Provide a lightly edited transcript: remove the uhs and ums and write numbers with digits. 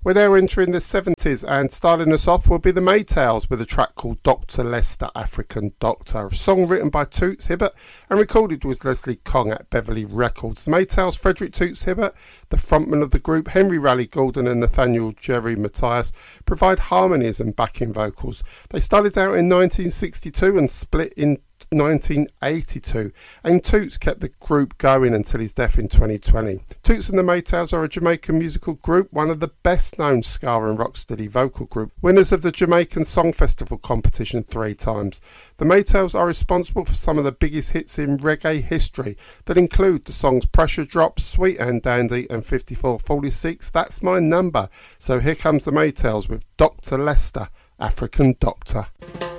We're now entering the 70s, and starting us off will be the Maytals with a track called Dr. Lester, African Doctor, a song written by Toots Hibbert and recorded with Leslie Kong at Beverly Records. The Maytals, Frederick Toots Hibbert, the frontman of the group, Henry Raleigh Gordon and Nathaniel Jerry Matthias provide harmonies and backing vocals. They started out in 1962 and split in 1982, and Toots kept the group going until his death in 2020. Toots and the Maytals are a Jamaican musical group, one of the best known ska and rocksteady vocal group, winners of the Jamaican Song Festival competition 3 times. The Maytals are responsible for some of the biggest hits in reggae history that include the songs Pressure Drops, Sweet and Dandy and 5446, That's My Number. So here comes the Maytals with Dr. Lester, African Doctor.